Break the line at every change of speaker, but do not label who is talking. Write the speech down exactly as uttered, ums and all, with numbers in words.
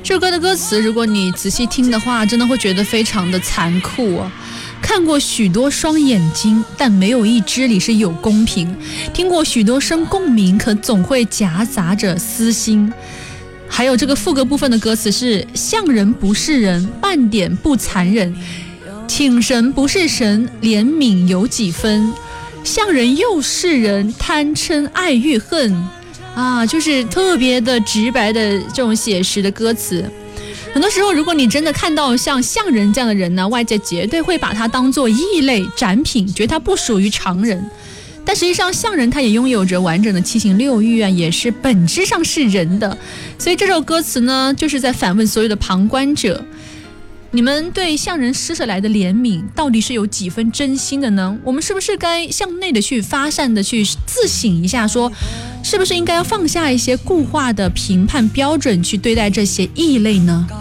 这首歌的歌词如果你仔细听的话，真的会觉得非常的残酷啊。看过许多双眼睛，但没有一只里是有公平，听过许多声共鸣，可总会夹杂着私心。还有这个副歌部分的歌词是像人不是人，半点不残忍，请神不是神，怜悯有几分，像人又是人，贪嗔爱欲恨啊，就是特别的直白的这种写实的歌词。很多时候如果你真的看到像像人这样的人呢，外界绝对会把他当作异类展品，觉得他不属于常人。但实际上像人他也拥有着完整的七情六欲啊，也是本质上是人的。所以这首歌词呢，就是在反问所有的旁观者，你们对向人施舍来的怜悯到底是有几分真心的呢？我们是不是该向内的去发散的去自省一下，说是不是应该要放下一些固化的评判标准去对待这些异类呢？